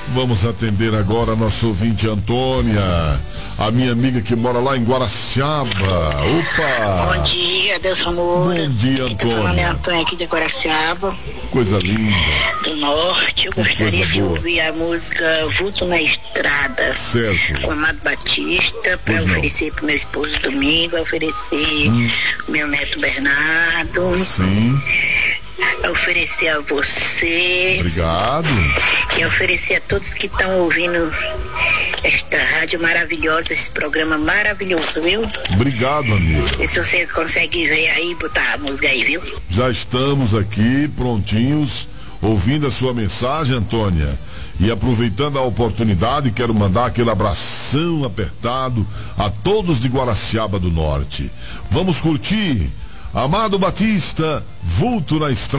Vamos atender agora a nossa ouvinte Antônia, a minha amiga que mora lá em Guaraciaba. Opa! Bom dia, Deus amor. Bom dia, Antônia. É Antônia aqui de Guaraciaba. Coisa linda. Do norte. Eu gostaria de ouvir a música Vulto na Estrada. Certo. Com Amado Batista, para oferecer pro meu esposo Domingo, oferecer meu neto Bernardo. Sim. Oferecer a você. Obrigado. E oferecer a todos que estão ouvindo esta rádio maravilhosa, esse programa maravilhoso, viu? Obrigado, amigo. E se você consegue ver aí, botar a música aí, viu? Já estamos aqui prontinhos, ouvindo a sua mensagem, Antônia. E aproveitando a oportunidade, quero mandar aquele abração apertado a todos de Guaraciaba do Norte. Vamos curtir Amado Batista, Vulto na Estrada.